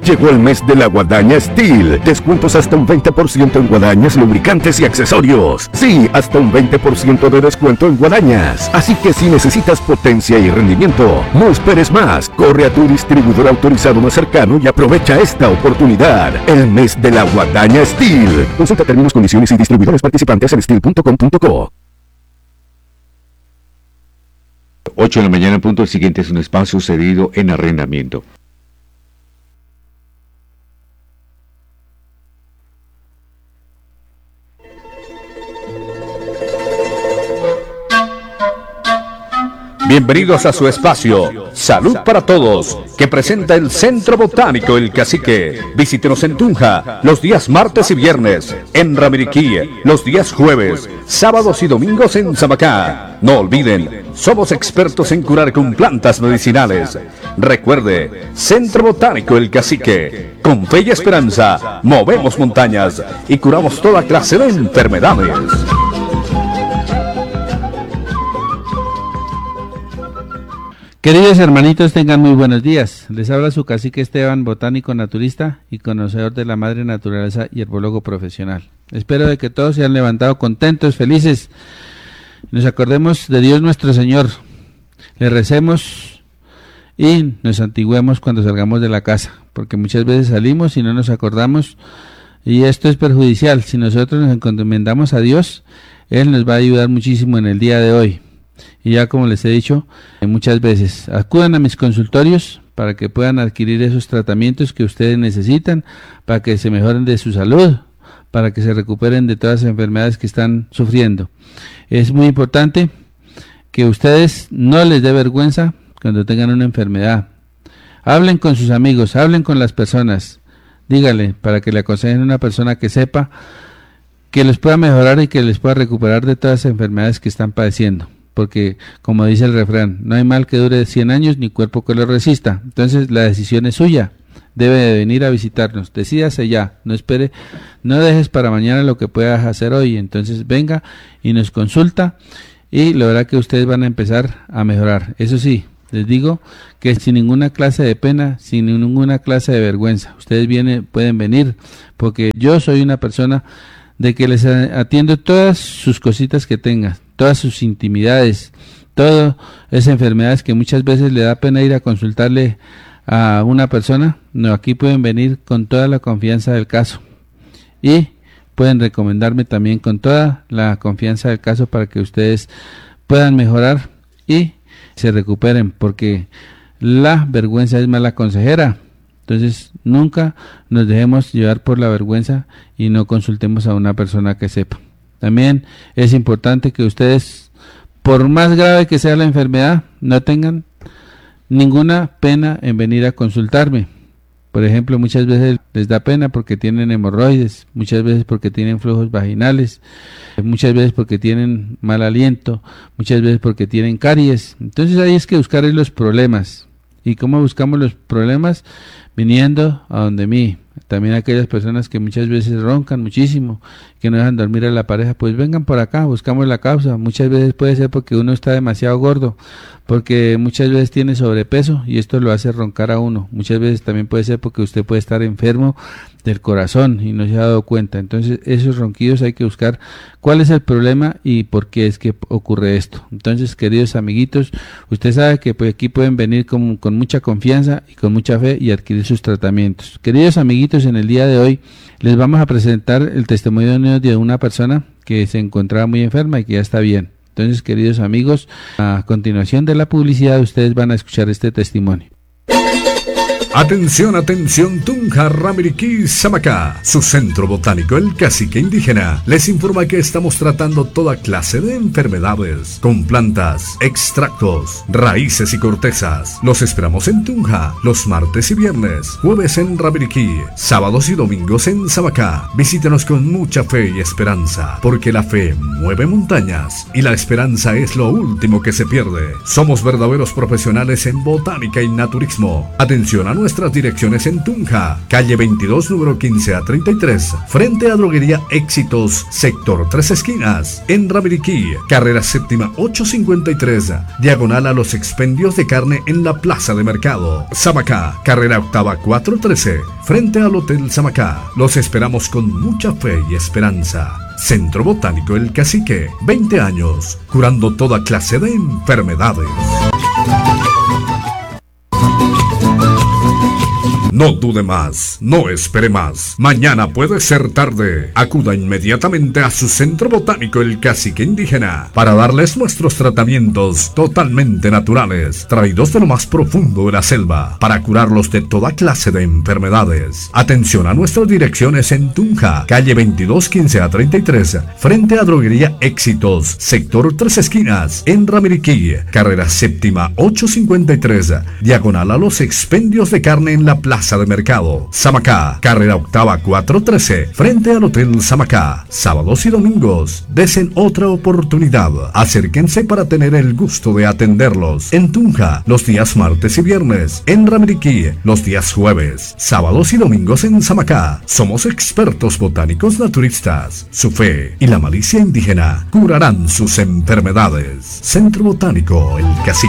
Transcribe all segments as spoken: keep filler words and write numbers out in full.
Llegó el mes de la Guadaña Steel. Descuentos hasta un veinte por ciento en guadañas, lubricantes y accesorios. Sí, hasta un veinte por ciento de descuento en guadañas. Así que si necesitas potencia y rendimiento, no esperes más. Corre a tu distribuidor autorizado más cercano y aprovecha esta oportunidad. El mes de la Guadaña Steel. Consulta términos, condiciones y distribuidores participantes en steel punto com punto co. ocho de la mañana, punto. El siguiente es un espacio cedido en arrendamiento. Bienvenidos a su espacio Salud para Todos, que presenta el Centro Botánico El Cacique. Visítenos en Tunja los días martes y viernes, en Ramiriquí los días jueves, sábados y domingos en Samacá. No olviden, somos expertos en curar con plantas medicinales. Recuerde, Centro Botánico El Cacique. Con fe y esperanza, movemos montañas y curamos toda clase de enfermedades. Queridos hermanitos, tengan muy buenos días. Les habla su cacique Esteban, botánico naturista y conocedor de la madre naturaleza y herbólogo profesional. Espero de que todos se hayan levantado contentos, felices. Nos acordemos de Dios nuestro Señor. Le recemos y nos santiguemos cuando salgamos de la casa, porque muchas veces salimos y no nos acordamos y esto es perjudicial. Si nosotros nos encomendamos a Dios, Él nos va a ayudar muchísimo en el día de hoy. Y ya como les he dicho muchas veces, acudan a mis consultorios para que puedan adquirir esos tratamientos que ustedes necesitan, para que se mejoren de su salud, para que se recuperen de todas las enfermedades que están sufriendo. Es muy importante que ustedes no les dé vergüenza cuando tengan una enfermedad. Hablen con sus amigos, hablen con las personas, díganle para que le aconsejen a una persona que sepa que les pueda mejorar y que les pueda recuperar de todas las enfermedades que están padeciendo. Porque, como dice el refrán, no hay mal que dure cien años ni cuerpo que lo resista. Entonces, la decisión es suya. Debe de venir a visitarnos. Decídase ya. No espere, no dejes para mañana lo que puedas hacer hoy. Entonces, venga y nos consulta y lo verá que ustedes van a empezar a mejorar. Eso sí, les digo que sin ninguna clase de pena, sin ninguna clase de vergüenza. Ustedes vienen, pueden venir porque yo soy una persona de que les atiendo todas sus cositas que tengan, todas sus intimidades, todas esas enfermedades que muchas veces le da pena ir a consultarle a una persona. No, aquí pueden venir con toda la confianza del caso y pueden recomendarme también con toda la confianza del caso para que ustedes puedan mejorar y se recuperen, porque la vergüenza es mala consejera. Entonces, nunca nos dejemos llevar por la vergüenza y no consultemos a una persona que sepa. También es importante que ustedes, por más grave que sea la enfermedad, no tengan ninguna pena en venir a consultarme. Por ejemplo, muchas veces les da pena porque tienen hemorroides, muchas veces porque tienen flujos vaginales, muchas veces porque tienen mal aliento, muchas veces porque tienen caries. Entonces, ahí es que buscar los problemas. ¿Y cómo buscamos los problemas? Viniendo a donde mí. También aquellas personas que muchas veces roncan muchísimo, que no dejan dormir a la pareja, pues vengan por acá, buscamos la causa. Muchas veces puede ser porque uno está demasiado gordo, porque muchas veces tiene sobrepeso y esto lo hace roncar a uno. Muchas veces también puede ser porque usted puede estar enfermo del corazón y no se ha dado cuenta. Entonces, esos ronquidos hay que buscar cuál es el problema y por qué es que ocurre esto. Entonces, queridos amiguitos, usted sabe que pues, aquí pueden venir con, con mucha confianza y con mucha fe y adquirir sus tratamientos. Queridos amiguitos, en el día de hoy les vamos a presentar el testimonio de una persona que se encontraba muy enferma y que ya está bien. Entonces, queridos amigos, a continuación de la publicidad ustedes van a escuchar este testimonio. Atención, atención, Tunja, Ramiriquí, Samacá. Su centro botánico, el Cacique Indígena, les informa que estamos tratando toda clase de enfermedades con plantas, extractos, raíces y cortezas. Los esperamos en Tunja los martes y viernes, jueves en Ramiriquí, sábados y domingos en Samacá. Visítenos con mucha fe y esperanza, porque la fe mueve montañas y la esperanza es lo último que se pierde. Somos verdaderos profesionales en botánica y naturismo. Atención a nuestro nuestras direcciones en Tunja, calle veintidós, número quince a treinta y tres, frente a Droguería Éxitos, sector Tres Esquinas. En Ramiriquí, carrera séptima ochocientos cincuenta y tres, diagonal a los expendios de carne en la plaza de mercado. Samacá, carrera octava cuatrocientos trece, frente al Hotel Samacá. Los esperamos con mucha fe y esperanza. Centro Botánico El Cacique, veinte años, curando toda clase de enfermedades. No dude más, no espere más. Mañana puede ser tarde. Acuda inmediatamente a su Centro Botánico El Cacique Indígena para darles nuestros tratamientos totalmente naturales, traídos de lo más profundo de la selva, para curarlos de toda clase de enfermedades. Atención a nuestras direcciones en Tunja, calle veintidós, quince a treinta y tres, frente a Droguería Éxitos, sector Tres Esquinas. En Ramiriquí, carrera séptima ochocientos cincuenta y tres, diagonal a los expendios de carne en la plaza de mercado. Samacá, carrera octava cuatrocientos trece, frente al Hotel Samacá. Sábados y domingos, desen otra oportunidad. Acérquense para tener el gusto de atenderlos. En Tunja, los días martes y viernes. En Ramiriquí, los días jueves. Sábados y domingos en Samacá. Somos expertos botánicos naturistas. Su fe y la malicia indígena curarán sus enfermedades. Centro Botánico El Cacique.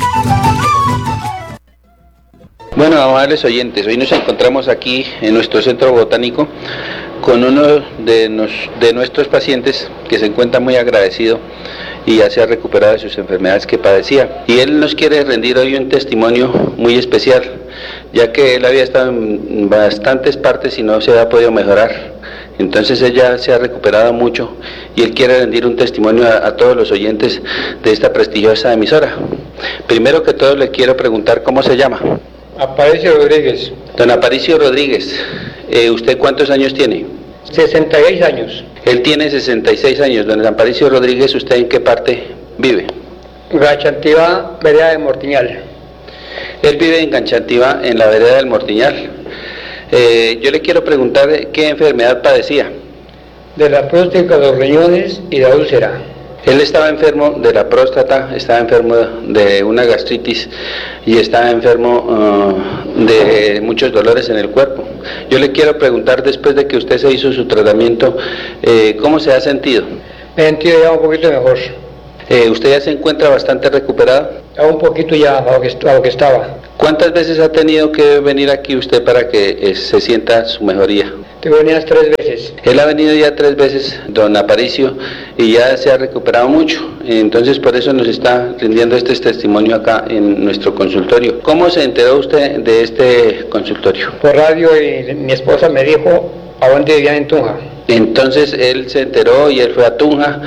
Bueno, amables oyentes, hoy nos encontramos aquí en nuestro centro botánico con uno de, nos, de nuestros pacientes que se encuentra muy agradecido y ya se ha recuperado de sus enfermedades que padecía. Y él nos quiere rendir hoy un testimonio muy especial, ya que él había estado en bastantes partes y no se había podido mejorar. Entonces ella se ha recuperado mucho y él quiere rendir un testimonio a, a todos los oyentes de esta prestigiosa emisora. Primero que todo le quiero preguntar cómo se llama. Aparicio Rodríguez. Don Aparicio Rodríguez, eh, ¿usted cuántos años tiene? sesenta y seis años. Él tiene sesenta y seis años. Don Aparicio Rodríguez, ¿usted en qué parte vive? Ganchantiva, vereda de Mortiñal. Él vive en Ganchantiva, en la vereda del Mortiñal. Eh, yo le quiero preguntar qué enfermedad padecía. De la próstata, los riñones y la úlcera. Él estaba enfermo de la próstata, estaba enfermo de una gastritis y estaba enfermo uh, de muchos dolores en el cuerpo. Yo le quiero preguntar, después de que usted se hizo su tratamiento, eh, ¿cómo se ha sentido? Me he sentido ya un poquito mejor. Eh, ¿Usted ya se encuentra bastante recuperado? A un poquito ya a lo que, a lo que estaba. ¿Cuántas veces ha tenido que venir aquí usted para que eh, se sienta su mejoría? Te venías tres veces. Él ha venido ya tres veces, don Aparicio, y ya se ha recuperado mucho. Entonces por eso nos está rindiendo este testimonio acá en nuestro consultorio. ¿Cómo se enteró usted de este consultorio? Por radio, y mi esposa me dijo a dónde vivían en Tunja. Entonces él se enteró y él fue a Tunja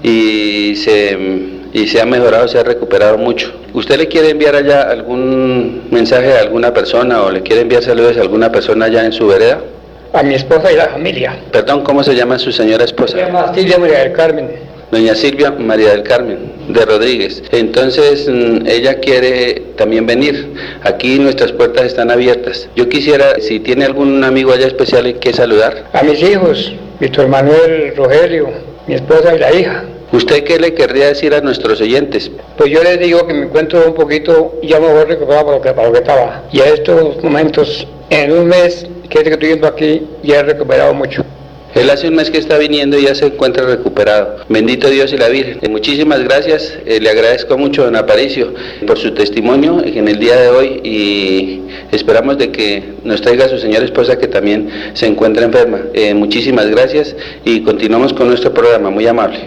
y se, y se ha mejorado, se ha recuperado mucho. ¿Usted le quiere enviar allá algún mensaje a alguna persona o le quiere enviar saludos a alguna persona allá en su vereda? A mi esposa y la familia. Perdón, ¿cómo se llama su señora esposa? Se llama Silvia María del Carmen. Doña Silvia María del Carmen de Rodríguez. Entonces ella quiere también venir. Aquí nuestras puertas están abiertas. Yo quisiera, si tiene algún amigo allá especial que saludar. A mis hijos, Víctor Manuel, Rogelio, mi esposa y la hija. ¿Usted qué le querría decir a nuestros oyentes? Pues yo les digo que me encuentro un poquito ya mejor recuperado para lo que, para lo que estaba. Y a estos momentos, en un mes que estoy viviendo aquí, ya he recuperado mucho. Él hace un mes que está viniendo y ya se encuentra recuperado. Bendito Dios y la Virgen. Muchísimas gracias. Eh, le agradezco mucho, don Aparicio, por su testimonio en el día de hoy y esperamos de que nos traiga a su señora esposa que también se encuentra enferma. Eh, muchísimas gracias y continuamos con nuestro programa. Muy amable.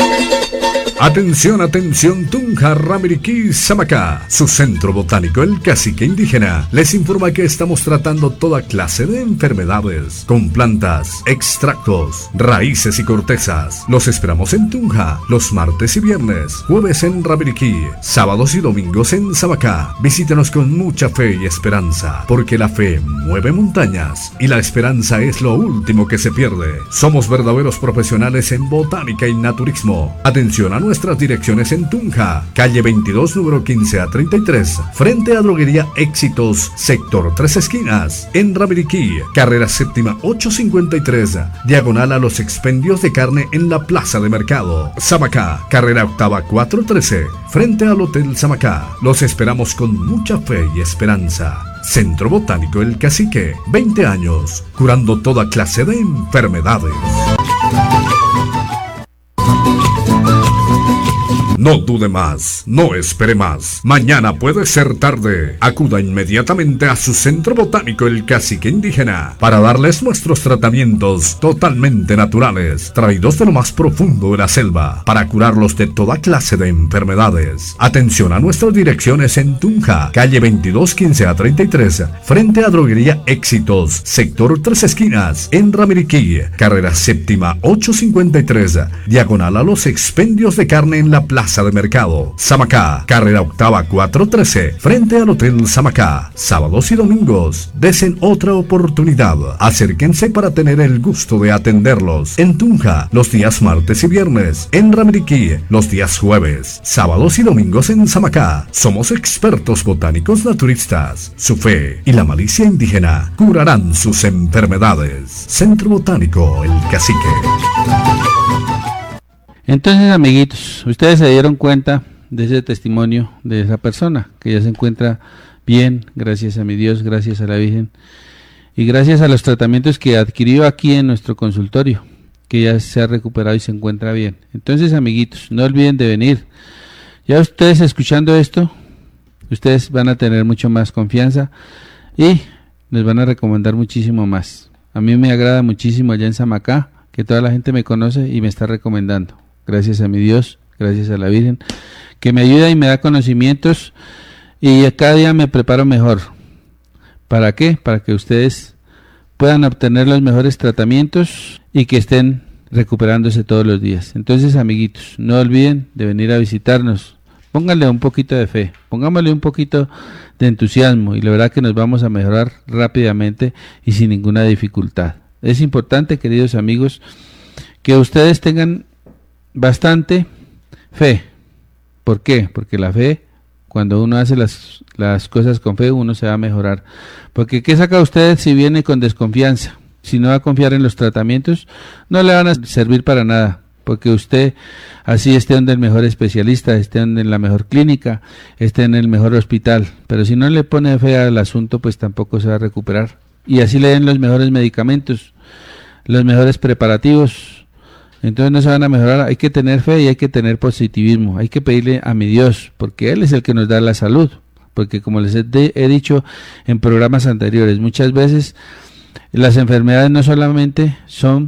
Atención, atención, Tunja, Ramiriquí, Samacá. Su centro botánico, el Cacique Indígena, les informa que estamos tratando toda clase de enfermedades con plantas, extractos, raíces y cortezas. Los esperamos en Tunja los martes y viernes, jueves en Ramiriquí, sábados y domingos en Samacá. Visítenos con mucha fe y esperanza, porque la fe mueve montañas y la esperanza es lo último que se pierde. Somos verdaderos profesionales en botánica y naturismo. Atención a nuestras direcciones en Tunja, calle veintidós, número quince a treinta y tres, frente a Droguería Éxitos, sector Tres Esquinas. En Ramiriquí, carrera séptima ochocientos cincuenta y tres, diagonal a los expendios de carne en la plaza de mercado. Samacá, carrera octava cuatrocientos trece, frente al Hotel Samacá. Los esperamos con mucha fe y esperanza. Centro Botánico El Cacique, veinte años, curando toda clase de enfermedades. No dude más, no espere más. Mañana puede ser tarde. Acuda inmediatamente a su Centro Botánico El Cacique Indígena para darles nuestros tratamientos totalmente naturales, traídos de lo más profundo de la selva, para curarlos de toda clase de enfermedades. Atención a nuestras direcciones en Tunja, calle veintidós quince a treinta y tres, frente a Droguería Éxitos, sector Tres Esquinas, en Ramiriquí, carrera séptima ochocientos cincuenta y tres, diagonal a los expendios de carne en la Plaza de Mercado. Samacá, carrera octava cuatrocientos trece, frente al Hotel Samacá. Sábados y domingos, desen otra oportunidad. Acérquense para tener el gusto de atenderlos. En Tunja, los días martes y viernes. En Ramiriquí, los días jueves. Sábados y domingos en Samacá. Somos expertos botánicos naturistas. Su fe y la malicia indígena curarán sus enfermedades. Centro Botánico El Cacique. Entonces, amiguitos, ustedes se dieron cuenta de ese testimonio de esa persona que ya se encuentra bien, gracias a mi Dios, gracias a la Virgen y gracias a los tratamientos que adquirió aquí en nuestro consultorio, que ya se ha recuperado y se encuentra bien. Entonces, amiguitos, no olviden de venir. Ya ustedes escuchando esto, ustedes van a tener mucho más confianza y les van a recomendar muchísimo más. A mí me agrada muchísimo allá en Samacá que toda la gente me conoce y me está recomendando. Gracias a mi Dios, gracias a la Virgen, que me ayuda y me da conocimientos y cada día me preparo mejor. ¿Para qué? Para que ustedes puedan obtener los mejores tratamientos y que estén recuperándose todos los días. Entonces, amiguitos, no olviden de venir a visitarnos. Pónganle un poquito de fe, pongámosle un poquito de entusiasmo y la verdad que nos vamos a mejorar rápidamente y sin ninguna dificultad. Es importante, queridos amigos, que ustedes tengan bastante fe. ¿Por qué? Porque la fe, cuando uno hace las, las cosas con fe, uno se va a mejorar. Porque ¿qué saca usted si viene con desconfianza? Si no va a confiar en los tratamientos, no le van a servir para nada. Porque usted así esté donde el mejor especialista, esté donde en la mejor clínica, esté en el mejor hospital. Pero si no le pone fe al asunto, pues tampoco se va a recuperar. Y así le den los mejores medicamentos, los mejores preparativos. Entonces no se van a mejorar. Hay que tener fe y hay que tener positivismo. Hay que pedirle a mi Dios, porque Él es el que nos da la salud. Porque como les he, de, he dicho en programas anteriores, muchas veces las enfermedades no solamente son